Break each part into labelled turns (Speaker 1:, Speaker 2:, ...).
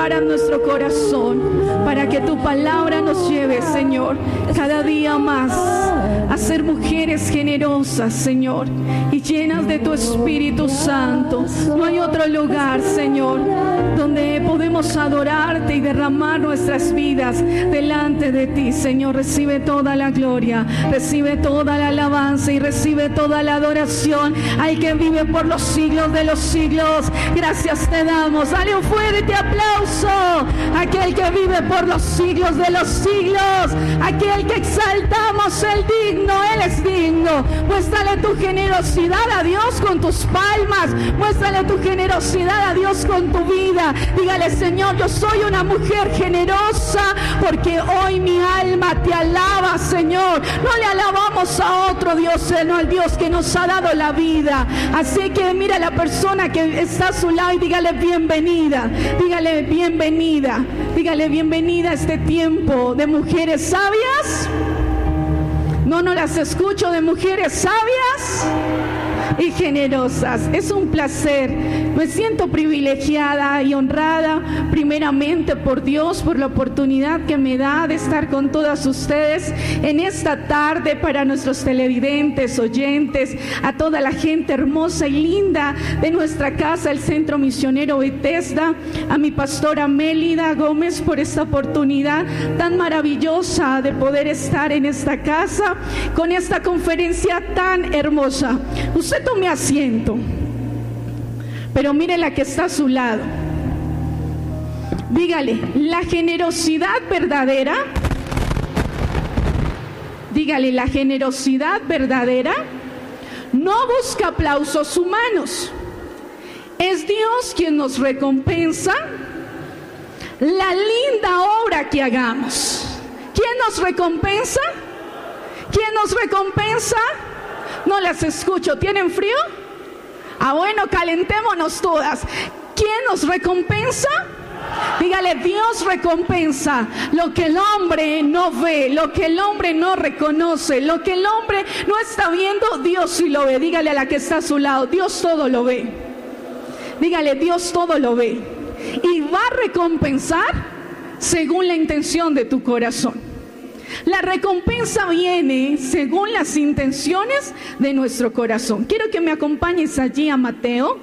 Speaker 1: prepara nuestro corazón para que tu palabra nos lleve, Señor, cada día más a ser mujeres generosas, Señor, y llenas de tu Espíritu Santo. No hay otro lugar, Señor, donde podemos adorarte y derramar nuestras vidas delante de ti, Señor. Recibe toda la gloria, recibe toda la alabanza y recibe toda la adoración al que vive por los siglos de los siglos. Gracias te damos. Dale un fuerte aplauso a aquel que vive por los siglos de los siglos, aquel que exaltamos, el digno. Él es digno. Muéstrale tu generosidad a Dios con tus palmas. Muéstrale tu generosidad a Dios con tu vida. Dígale: Señor, yo soy una mujer generosa porque hoy mi alma te alaba, Señor. No le alabamos a otro Dios, sino al Dios que nos ha dado la vida. Así que mira a la persona que está a su lado y dígale: bienvenida. Dígale: bienvenida. Dígale: bienvenida a este tiempo de mujeres sabias. No las escucho, de mujeres sabias y generosas. Es un placer. Me siento privilegiada y honrada primeramente por Dios, por la oportunidad que me da de estar con todas ustedes en esta tarde. Para nuestros televidentes, oyentes, a toda la gente hermosa y linda de nuestra casa, el Centro Misionero Bethesda, a mi pastora Mélida Gómez por esta oportunidad tan maravillosa de poder estar en esta casa con esta conferencia tan hermosa. Usted tome asiento, pero mire la que está a su lado. Dígale: la generosidad verdadera. Dígale: la generosidad verdadera no busca aplausos humanos. Es Dios quien nos recompensa la linda obra que hagamos. ¿Quién nos recompensa? ¿Quién nos recompensa? No las escucho. ¿Tienen frío? Bueno, calentémonos todas. ¿Quién nos recompensa? Dígale: Dios recompensa lo que el hombre no ve, lo que el hombre no reconoce, lo que el hombre no está viendo, Dios sí lo ve. Dígale a la que está a su lado: Dios todo lo ve. Dígale: Dios todo lo ve. Y va a recompensar según la intención de tu corazón. La recompensa viene según las intenciones de nuestro corazón. Quiero que me acompañes allí a Mateo.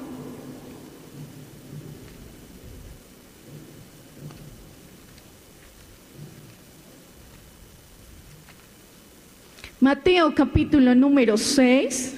Speaker 1: Mateo capítulo número 6,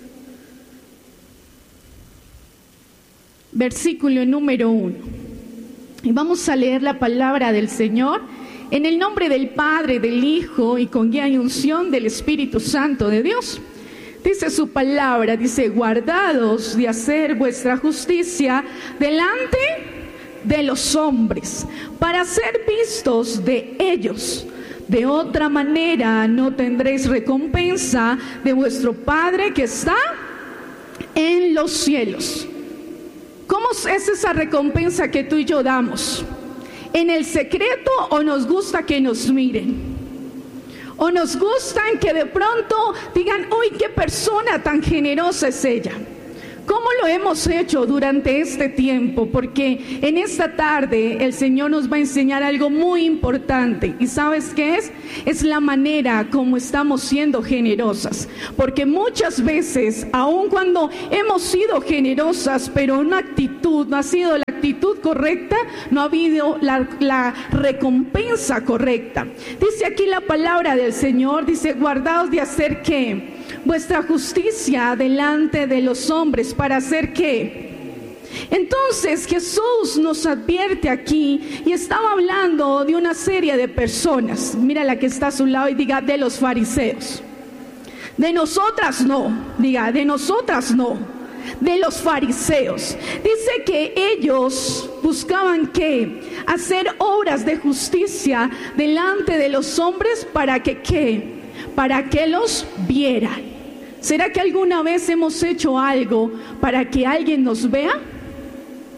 Speaker 1: versículo número 1. Y vamos a leer la palabra del Señor en el nombre del Padre, del Hijo y con guía y unción del Espíritu Santo de Dios. Dice su palabra, dice: guardaos de hacer vuestra justicia delante de los hombres, para ser vistos de ellos. De otra manera no tendréis recompensa de vuestro Padre que está en los cielos. ¿Cómo es esa recompensa que tú y yo damos? ¿En el secreto o nos gusta que nos miren? ¿O nos gustan que de pronto digan: uy, qué persona tan generosa es ella? ¿Cómo lo hemos hecho durante este tiempo? Porque en esta tarde el Señor nos va a enseñar algo muy importante. ¿Y sabes qué es? Es la manera como estamos siendo generosas. Porque muchas veces, aun cuando hemos sido generosas, pero una actitud no ha sido la actitud correcta, no ha habido la recompensa correcta. Dice aquí la palabra del Señor, dice: guardaos de hacer ¿qué? Vuestra justicia delante de los hombres, ¿para hacer qué? Entonces Jesús nos advierte aquí y estaba hablando de una serie de personas. Mira la que está a su lado y diga: de los fariseos. De nosotras no, diga: de nosotras no. De los fariseos. Dice que ellos buscaban ¿qué? Hacer obras de justicia delante de los hombres, ¿para que qué? Para que los vieran. ¿Será que alguna vez hemos hecho algo para que alguien nos vea?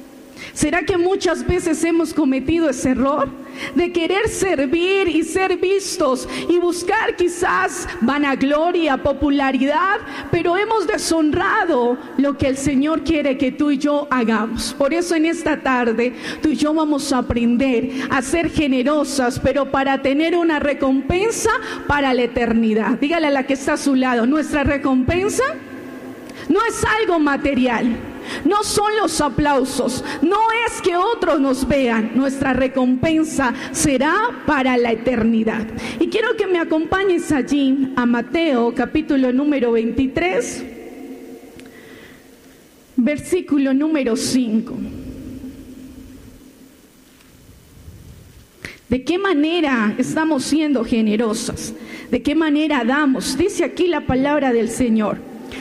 Speaker 1: ¿Será que muchas veces hemos cometido ese error de querer servir y ser vistos y buscar quizás vanagloria, popularidad, pero hemos deshonrado lo que el Señor quiere que tú y yo hagamos? Por eso en esta tarde tú y yo vamos a aprender a ser generosas, pero para tener una recompensa para la eternidad. Dígale a la que está a su lado, nuestra recompensa no es algo material. No son los aplausos, no es que otros nos vean, nuestra recompensa será para la eternidad. Y quiero que me acompañes allí a Mateo capítulo número 23, versículo número 5. ¿De qué manera estamos siendo generosas? ¿De qué manera damos? Dice aquí la palabra del Señor.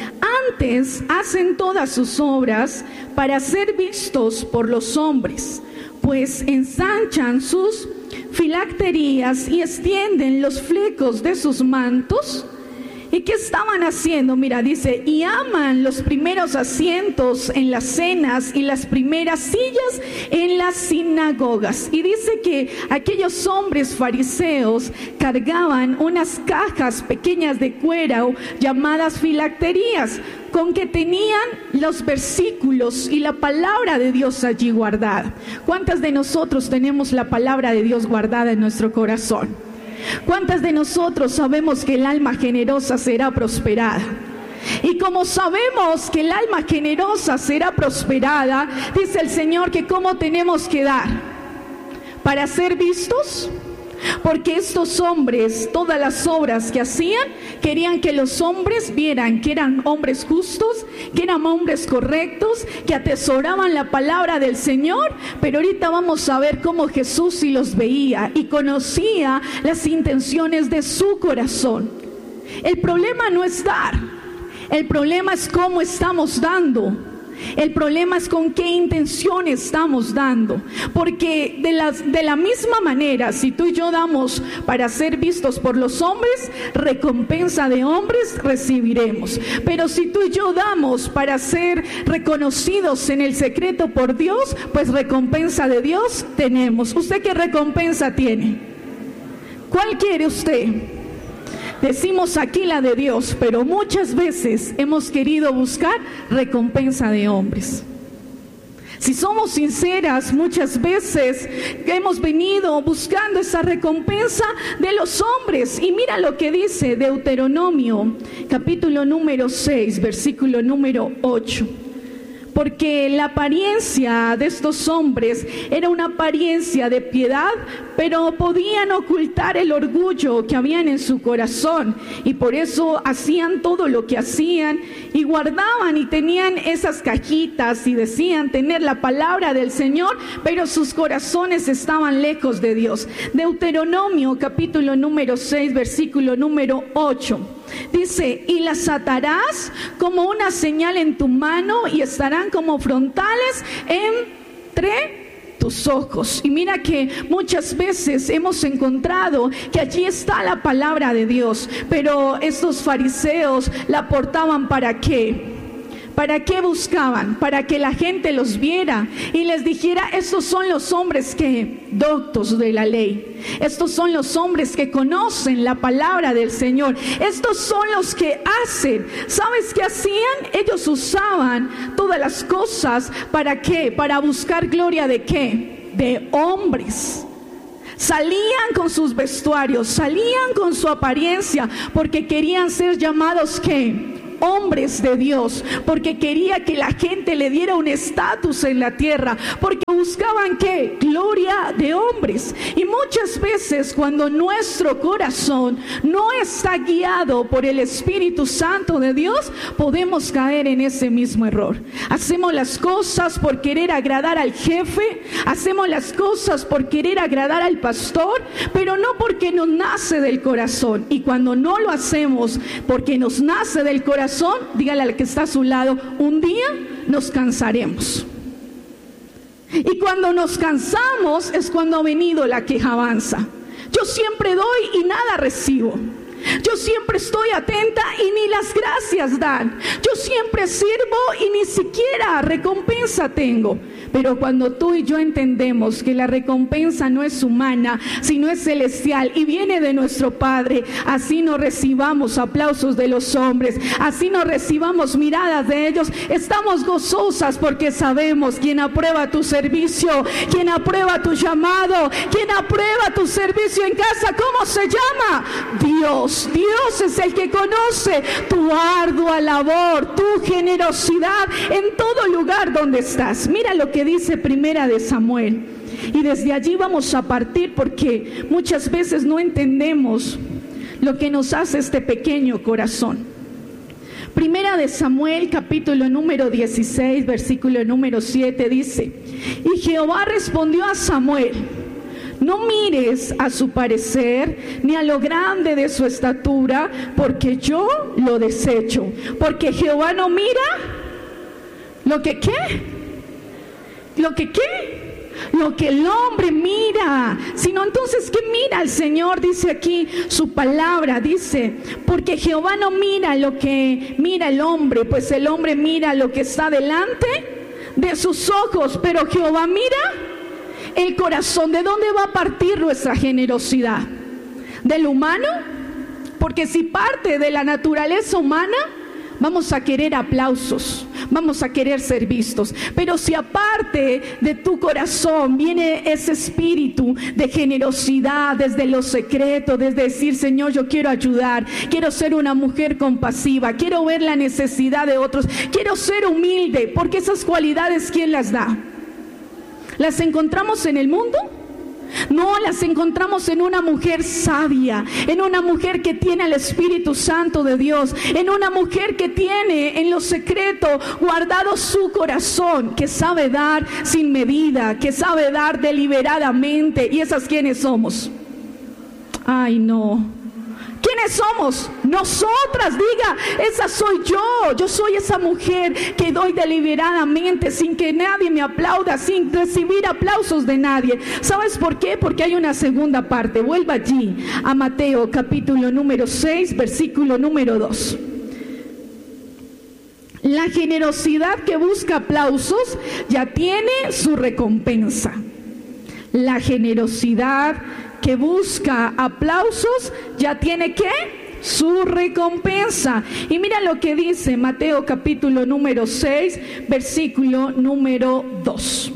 Speaker 1: Antes hacen todas sus obras para ser vistos por los hombres, pues ensanchan sus filacterías y extienden los flecos de sus mantos. ¿Y qué estaban haciendo? Mira, dice, y aman los primeros asientos en las cenas y las primeras sillas en las sinagogas. Y dice que aquellos hombres fariseos cargaban unas cajas pequeñas de cuero llamadas filacterías, con que tenían los versículos y la palabra de Dios allí guardada. ¿Cuántas de nosotros tenemos la palabra de Dios guardada en nuestro corazón? ¿Cuántas de nosotros sabemos que el alma generosa será prosperada? Y como sabemos que el alma generosa será prosperada, dice el Señor que ¿cómo tenemos que dar? ¿Para ser vistos? Porque estos hombres, todas las obras que hacían, querían que los hombres vieran que eran hombres justos, que eran hombres correctos, que atesoraban la palabra del Señor. Pero ahorita vamos a ver cómo Jesús sí los veía y conocía las intenciones de su corazón. El problema no es dar, el problema es cómo estamos dando. El problema es con qué intención estamos dando. Porque de la misma manera, si tú y yo damos para ser vistos por los hombres, recompensa de hombres recibiremos. Pero si tú y yo damos para ser reconocidos en el secreto por Dios, pues recompensa de Dios tenemos. ¿Usted qué recompensa tiene? ¿Cuál quiere usted? Decimos aquí la de Dios, pero muchas veces hemos querido buscar recompensa de hombres. Si somos sinceras, muchas veces hemos venido buscando esa recompensa de los hombres. Y mira lo que dice Deuteronomio, capítulo número 6, versículo número 8. Porque la apariencia de estos hombres era una apariencia de piedad, pero podían ocultar el orgullo que habían en su corazón, y por eso hacían todo lo que hacían y guardaban y tenían esas cajitas y decían tener la palabra del Señor, pero sus corazones estaban lejos de Dios. Deuteronomio capítulo número 6, versículo número 8. Dice, y las atarás como una señal en tu mano y estarán como frontales entre tus ojos. Y mira que muchas veces hemos encontrado que allí está la palabra de Dios, pero estos fariseos la portaban ¿para qué? ¿Para qué buscaban? Para que la gente los viera y les dijera, estos son los hombres que doctos de la ley, estos son los hombres que conocen la palabra del Señor, estos son los que hacen. ¿Sabes qué hacían? Ellos usaban todas las cosas ¿para qué? Para buscar gloria de ¿qué? De hombres. Salían con sus vestuarios, salían con su apariencia, porque querían ser llamados ¿qué? Hombres de Dios, porque quería que la gente le diera un estatus en la tierra, porque buscaban ¿qué? Gloria de hombres. Y muchas veces cuando nuestro corazón no está guiado por el Espíritu Santo de Dios, podemos caer en ese mismo error. Hacemos las cosas por querer agradar al jefe, hacemos las cosas por querer agradar al pastor, pero no porque nos nace del corazón. Y cuando no lo hacemos porque nos nace del corazón, dígale al que está a su lado, un día nos cansaremos. Y cuando nos cansamos es cuando ha venido la quejanza. Yo siempre doy y nada recibo. Yo siempre estoy atenta y ni las gracias dan. Yo siempre sirvo y ni siquiera recompensa tengo. Pero cuando tú y yo entendemos que la recompensa no es humana, sino es celestial y viene de nuestro Padre, así no recibamos aplausos de los hombres, así no recibamos miradas de ellos, estamos gozosas porque sabemos quién aprueba tu servicio, quién aprueba tu llamado, quién aprueba tu servicio en casa. ¿Cómo se llama? Dios. Dios es el que conoce tu ardua labor, tu generosidad en todo lugar donde estás. Mira lo que dice Primera de Samuel, y desde allí vamos a partir porque muchas veces no entendemos lo que nos hace este pequeño corazón. Primera de Samuel, capítulo número 16, versículo número 7 dice: y Jehová respondió a Samuel: no mires a su parecer ni a lo grande de su estatura, porque yo lo desecho. Porque Jehová no mira lo que ¿qué? ¿Lo que qué? Lo que el hombre mira. Sino entonces, ¿qué mira el Señor? Dice aquí su palabra, dice: porque Jehová no mira lo que mira el hombre, pues el hombre mira lo que está delante de sus ojos, pero Jehová mira el corazón. ¿De dónde va a partir nuestra generosidad? ¿Del humano? Porque si parte de la naturaleza humana, vamos a querer aplausos, vamos a querer ser vistos. Pero si aparte de tu corazón viene ese espíritu de generosidad desde lo secreto, desde decir: Señor, yo quiero ayudar, quiero ser una mujer compasiva, quiero ver la necesidad de otros, quiero ser humilde, porque esas cualidades, ¿quién las da? ¿Las encontramos en el mundo? No, las encontramos en una mujer sabia, en una mujer que tiene el Espíritu Santo de Dios, en una mujer que tiene en lo secreto guardado su corazón, que sabe dar sin medida, que sabe dar deliberadamente. ¿Y esas quiénes somos? Ay, no. ¿Quiénes somos? Nosotras. Diga: esa soy yo. Yo soy esa mujer que doy deliberadamente, sin que nadie me aplauda, sin recibir aplausos de nadie. ¿Sabes por qué? Porque hay una segunda parte. Vuelva allí a Mateo capítulo número 6, versículo número 2. La generosidad que busca aplausos ya tiene su recompensa. La generosidad que busca aplausos ya tiene ¿qué? Su recompensa. Y mira lo que dice Mateo capítulo número 6, versículo número 2.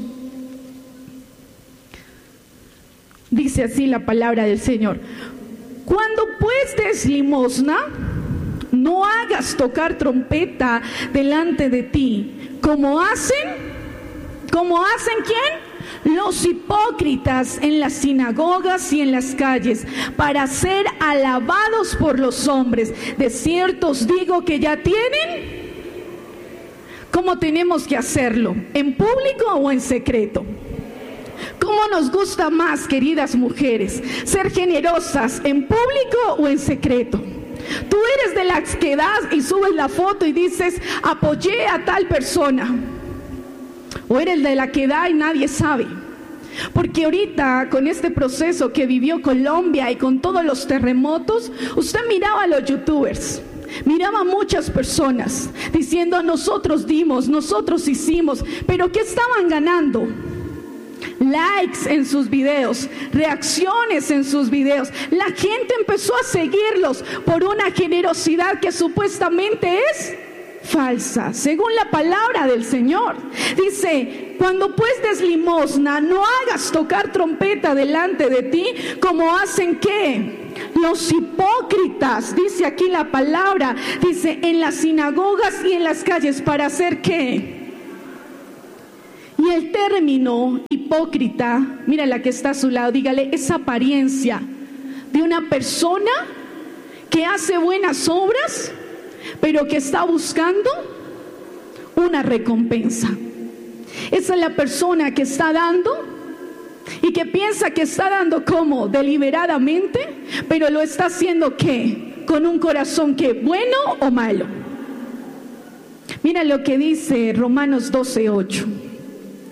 Speaker 1: Dice así la palabra del Señor: cuando pues des limosna, no hagas tocar trompeta delante de ti, como hacen ¿quién? Los hipócritas en las sinagogas y en las calles, para ser alabados por los hombres. De cierto os digo que ya tienen. ¿Cómo tenemos que hacerlo? ¿En público o en secreto? ¿Cómo nos gusta más, queridas mujeres, ser generosas en público o en secreto? Tú eres de las que das y subes la foto y dices: apoyé a tal persona. O eres de la que da y nadie sabe. Porque ahorita, con este proceso que vivió Colombia y con todos los terremotos, usted miraba a los youtubers, miraba a muchas personas diciendo: nosotros dimos, nosotros hicimos. Pero ¿qué estaban ganando? Likes en sus videos, reacciones en sus videos. La gente empezó a seguirlos por una generosidad que supuestamente es falsa, según la palabra del Señor. Dice: cuando pues des limosna, no hagas tocar trompeta delante de ti, como hacen ¿qué? Los hipócritas. Dice aquí la palabra, dice: en las sinagogas y en las calles, para hacer ¿qué? Y el término hipócrita, mira la que está a su lado, dígale: es apariencia de una persona que hace buenas obras, pero que está buscando una recompensa. Esa es la persona que está dando y que piensa que está dando como deliberadamente, pero lo está haciendo ¿qué? Con un corazón ¿qué? ¿Bueno o malo? Mira lo que dice Romanos 12:8.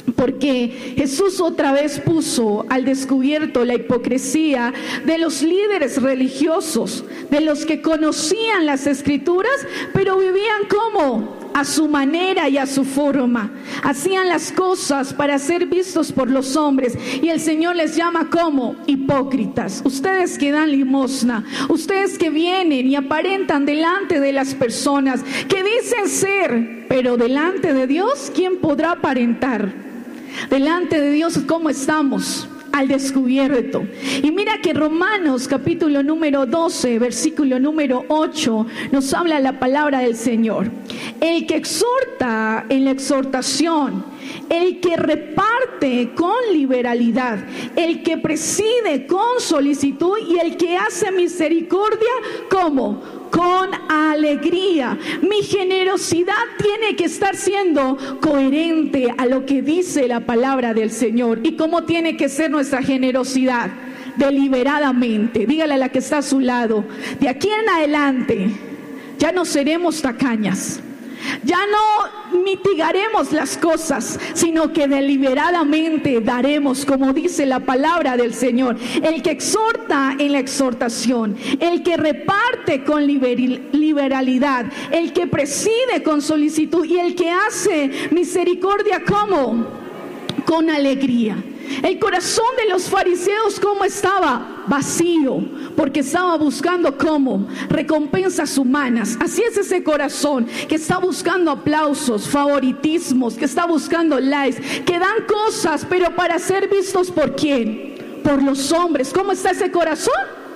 Speaker 1: Porque Jesús otra vez puso al descubierto la hipocresía de los líderes religiosos, de los que conocían las Escrituras, pero vivían ¿cómo? A su manera y a su forma. Hacían las cosas para ser vistos por los hombres, y el Señor les llama ¿cómo? Hipócritas. Ustedes que dan limosna, ustedes que vienen y aparentan delante de las personas, que dicen ser, pero delante de Dios, ¿quién podrá aparentar? Delante de Dios, ¿cómo estamos? Al descubierto. Y mira que Romanos capítulo número 12, versículo número 8, nos habla la palabra del Señor. El que exhorta en la exhortación, el que reparte con liberalidad, el que preside con solicitud y el que hace misericordia, ¿cómo? Con alegría. Mi generosidad tiene que estar siendo coherente a lo que dice la palabra del Señor. ¿Y cómo tiene que ser nuestra generosidad? Deliberadamente. Dígale a la que está a su lado, de aquí en adelante ya no seremos tacañas, ya no mitigaremos las cosas, sino que deliberadamente daremos, como dice la palabra del Señor. El que exhorta en la exhortación, el que reparte con liberalidad, el que preside con solicitud y el que hace misericordia, ¿cómo? Con alegría. El corazón de los fariseos, ¿cómo estaba? Vacío, porque estaba buscando ¿cómo? Recompensas humanas. Así es ese corazón que está buscando aplausos, favoritismos, que está buscando likes, que dan cosas, pero para ser vistos ¿por quién? Por los hombres. ¿Cómo está ese corazón?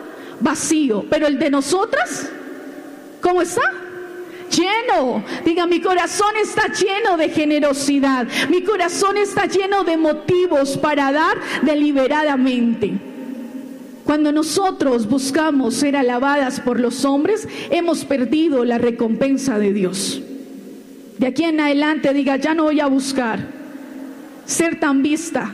Speaker 1: Vacío. Pero el de nosotras, ¿cómo está? Lleno. Diga, mi corazón está lleno de generosidad, mi corazón está lleno de motivos para dar deliberadamente. Cuando nosotros buscamos ser alabadas por los hombres, hemos perdido la recompensa de Dios. De aquí en adelante diga, ya no voy a buscar ser tan vista.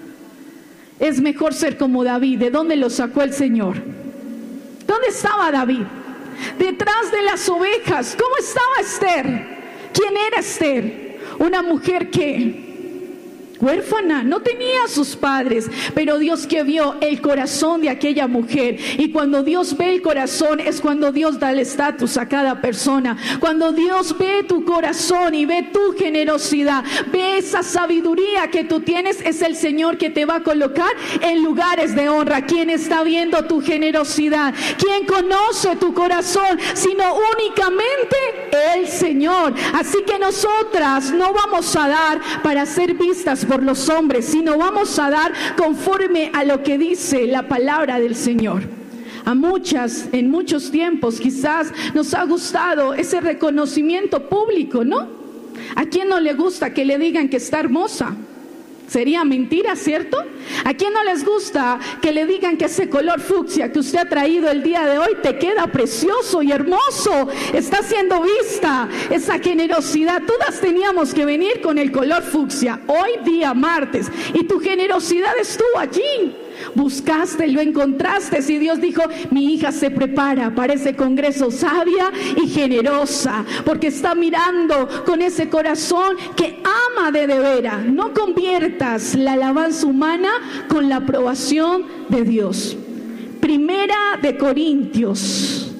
Speaker 1: Es mejor ser como David. ¿De dónde lo sacó el Señor? ¿Dónde estaba David? Detrás de las ovejas. ¿Cómo estaba Esther? ¿Quién era Esther? Una mujer que huérfana, no tenía a sus padres, pero Dios que vio el corazón de aquella mujer, y cuando Dios ve el corazón es cuando Dios da el estatus a cada persona. Cuando Dios ve tu corazón y ve tu generosidad, ve esa sabiduría que tú tienes, es el Señor que te va a colocar en lugares de honra. ¿Quién está viendo tu generosidad? ¿Quién conoce tu corazón? Sino únicamente el Señor. Así que nosotras no vamos a dar para ser vistas por los hombres, sino vamos a dar conforme a lo que dice la palabra del Señor. A muchas, en muchos tiempos, quizás nos ha gustado ese reconocimiento público, ¿no? ¿A quién no le gusta que le digan que está hermosa? Sería mentira, ¿cierto? ¿A quién no les gusta que le digan que ese color fucsia que usted ha traído el día de hoy te queda precioso y hermoso? Está siendo vista esa generosidad. Todas teníamos que venir con el color fucsia hoy día martes, y tu generosidad estuvo allí. Buscaste, lo encontraste, y Dios dijo, mi hija se prepara para ese congreso sabia y generosa, porque está mirando con ese corazón que ama de veras. No conviertas la alabanza humana con la aprobación de Dios. Primera de Corintios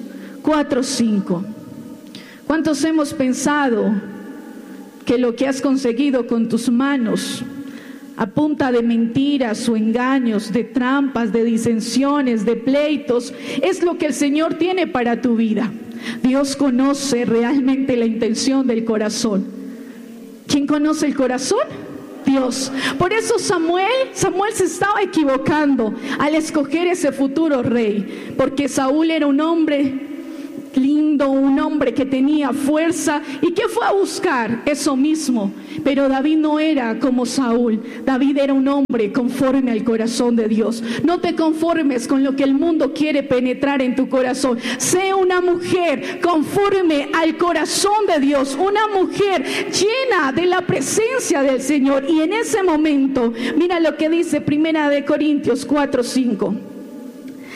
Speaker 1: 4:5. ¿Cuántos hemos pensado que lo que has conseguido con tus manos, a punta de mentiras o engaños, de trampas, de disensiones, de pleitos, es lo que el Señor tiene para tu vida? Dios conoce realmente la intención del corazón. ¿Quién conoce el corazón? Dios. Por eso Samuel se estaba equivocando al escoger ese futuro rey, porque Saúl era un hombre lindo, un hombre que tenía fuerza. ¿Y qué fue a buscar? Eso mismo. Pero David no era como Saúl. David era un hombre conforme al corazón de Dios. No te conformes con lo que el mundo quiere penetrar en tu corazón. Sé una mujer conforme al corazón de Dios, una mujer llena de la presencia del Señor. Y en ese momento, mira lo que dice Primera de Corintios 4:5.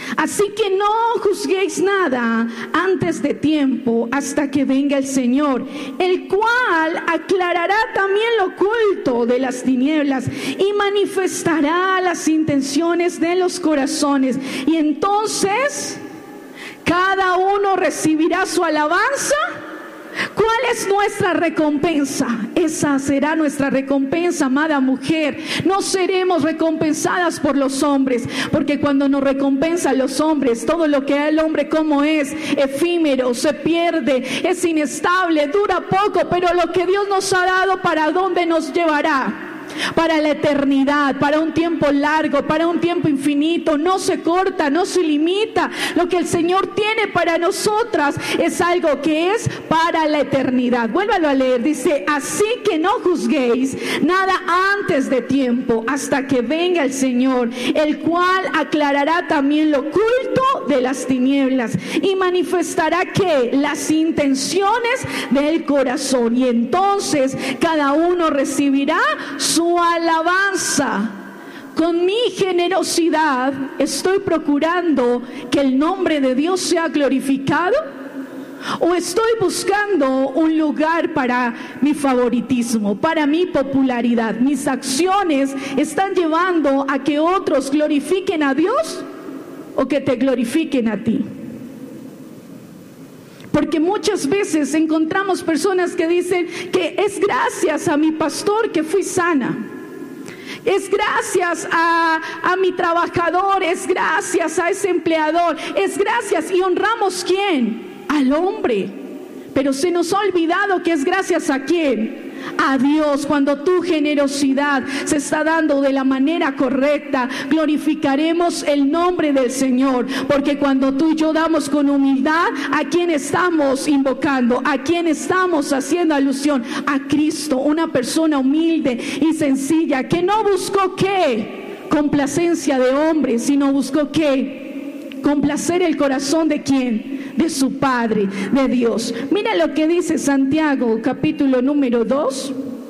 Speaker 1: Así que no juzguéis nada antes de tiempo, hasta que venga el Señor, el cual aclarará también lo oculto de las tinieblas y manifestará las intenciones de los corazones. Y entonces cada uno recibirá su alabanza. ¿Cuál es nuestra recompensa? Esa será nuestra recompensa, amada mujer. No seremos recompensadas por los hombres, porque cuando nos recompensan los hombres, todo lo que el hombre como es efímero, se pierde, es inestable, dura poco, pero lo que Dios nos ha dado, ¿para dónde nos llevará? Para la eternidad, para un tiempo largo, para un tiempo infinito. No se corta, no se limita. Lo que el Señor tiene para nosotras es algo que es para la eternidad. Vuélvalo a leer, dice: así que no juzguéis nada antes de tiempo, hasta que venga el Señor, el cual aclarará también lo oculto de las tinieblas y manifestará que las intenciones del corazón. Y entonces cada uno recibirá su alabanza. Con mi generosidad estoy procurando que el nombre de Dios sea glorificado, o estoy buscando un lugar para mi favoritismo, para mi popularidad. Mis acciones están llevando a que otros glorifiquen a Dios o que te glorifiquen a ti. Porque muchas veces encontramos personas que dicen que es gracias a mi pastor que fui sana. Es gracias a mi trabajador, es gracias a ese empleador, es gracias. Y honramos ¿quién? Al hombre. Pero se nos ha olvidado que es gracias a ¿quién? A Dios. Cuando tu generosidad se está dando de la manera correcta, glorificaremos el nombre del Señor, porque cuando tú y yo damos con humildad, ¿a quién estamos invocando? ¿A quién estamos haciendo alusión? A Cristo, una persona humilde y sencilla, que no buscó ¿qué? Complacencia de hombres, sino buscó ¿qué? Complacer el corazón de ¿quién? De su Padre, de Dios. Mira lo que dice Santiago capítulo número 2.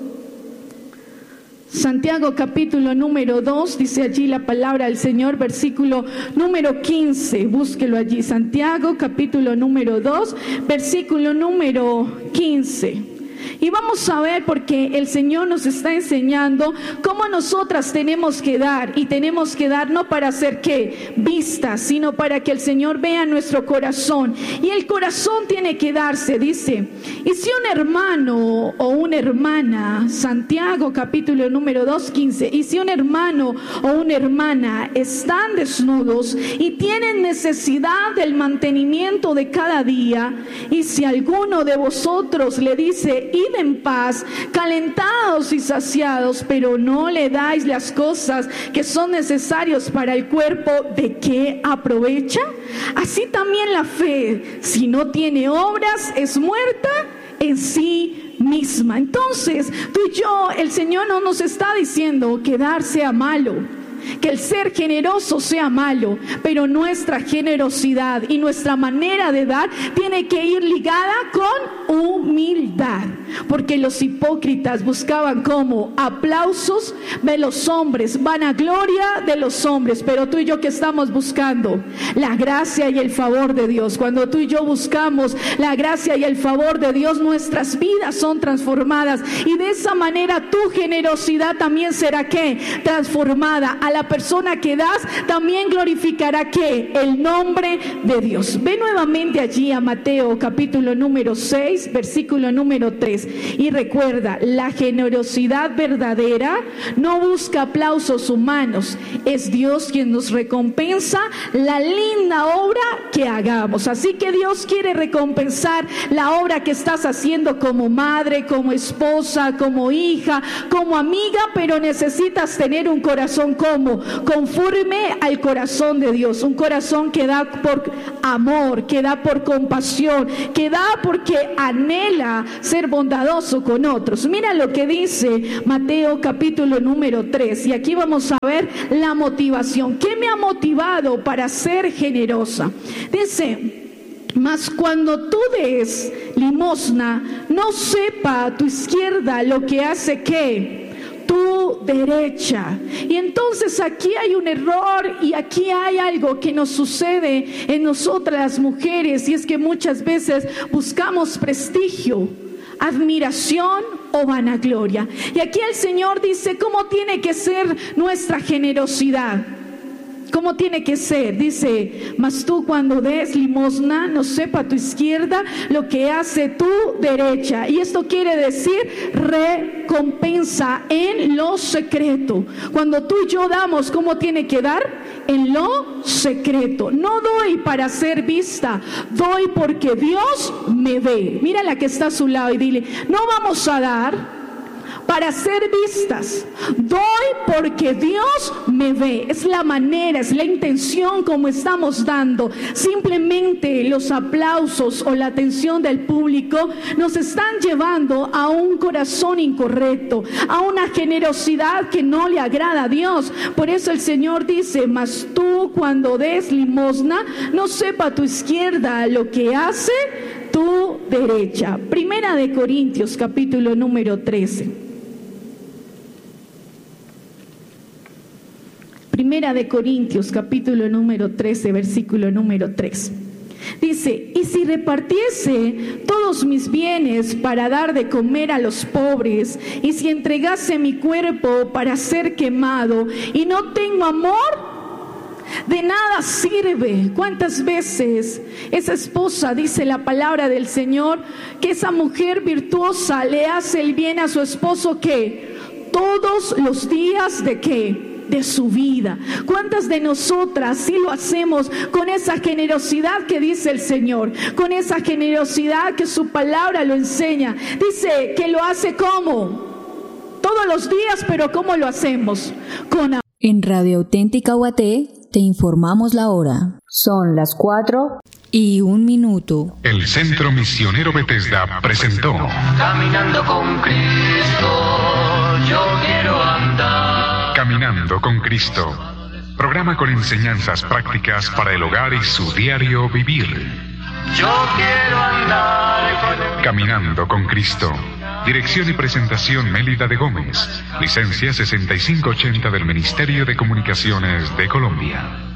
Speaker 1: Santiago capítulo número 2, dice allí la palabra del Señor, versículo número 15. Búsquelo allí, Santiago capítulo número 2, versículo número 15. Y vamos a ver, porque el Señor nos está enseñando cómo nosotras tenemos que dar, y tenemos que dar no para hacer ¿qué? Vistas, sino para que el Señor vea nuestro corazón. Y el corazón tiene que darse, dice: y si un hermano o una hermana, Santiago capítulo número 2, 15, y si un hermano o una hermana están desnudos y tienen necesidad del mantenimiento de cada día, y si alguno de vosotros le dice: id en paz, calentados y saciados, pero no le dais las cosas que son necesarias para el cuerpo, ¿de qué aprovecha? Así también la fe, si no tiene obras, es muerta en sí misma. Entonces, tú y yo, el Señor no nos está diciendo que dar sea malo, que el ser generoso sea malo, pero nuestra generosidad y nuestra manera de dar tiene que ir ligada con humildad, porque los hipócritas buscaban como aplausos de los hombres, vanagloria de los hombres, pero tú y yo, ¿qué estamos buscando? La gracia y el favor de Dios. Cuando tú y yo buscamos la gracia y el favor de Dios, nuestras vidas son transformadas, y de esa manera tu generosidad también será ¿qué? Transformada. A la persona que das también glorificará ¿qué? El nombre de Dios. Ve nuevamente allí a Mateo capítulo número 6, versículo número 3, y recuerda: la generosidad verdadera no busca aplausos humanos, es Dios quien nos recompensa la linda obra que hagamos. Así que Dios quiere recompensar la obra que estás haciendo como madre, como esposa, como hija, como amiga, pero necesitas tener un corazón como conforme al corazón de Dios, un corazón que da por amor, que da por compasión, que da porque anhela ser bondadoso con otros. Mira lo que dice Mateo capítulo número 3, y aquí vamos a ver la motivación. ¿Qué me ha motivado para ser generosa? Dice: mas cuando tú des limosna, no sepa a tu izquierda lo que hace ¿qué? Tu derecha. Y entonces aquí hay un error y aquí hay algo que nos sucede en nosotras las mujeres, y es que muchas veces buscamos prestigio, admiración o vanagloria. Y aquí el Señor dice cómo tiene que ser nuestra generosidad. ¿Cómo tiene que ser? Dice, mas tú cuando des limosna, no sepa tu izquierda lo que hace tu derecha. Y esto quiere decir recompensa en lo secreto. Cuando tú y yo damos, ¿cómo tiene que dar? En lo secreto. No doy para ser vista, doy porque Dios me ve. Mira la que está a su lado y dile, no vamos a dar para ser vistas, doy porque Dios me ve. Es la manera, es la intención como estamos dando. Simplemente los aplausos o la atención del público nos están llevando a un corazón incorrecto, a una generosidad que no le agrada a Dios. Por eso el Señor dice, mas tú cuando des limosna, no sepa tu izquierda lo que hace tu derecha. Primera de Corintios, capítulo número 13. Primera de Corintios, capítulo número 13, versículo número 3. Dice, y si repartiese todos mis bienes para dar de comer a los pobres, y si entregase mi cuerpo para ser quemado, y no tengo amor, de nada sirve. ¿Cuántas veces esa esposa, dice la palabra del Señor, que esa mujer virtuosa le hace el bien a su esposo, ¿qué? Todos los días de ¿qué? De su vida. ¿Cuántas de nosotras sí lo hacemos con esa generosidad que dice el Señor, con esa generosidad que su palabra lo enseña? Dice que lo hace ¿cómo? Todos los días, pero ¿cómo lo hacemos? Con amor.
Speaker 2: En Radio Auténtica Guaté te informamos la hora. Son las 4:01.
Speaker 3: El Centro Misionero Bethesda presentó
Speaker 4: Caminando con Cristo, yo quiero andar.
Speaker 3: Caminando con Cristo, programa con enseñanzas prácticas para el hogar y su diario vivir.
Speaker 4: Yo quiero andar.
Speaker 3: Caminando con Cristo. Dirección y presentación Mélida de Gómez. Licencia 6580 del Ministerio de Comunicaciones de Colombia.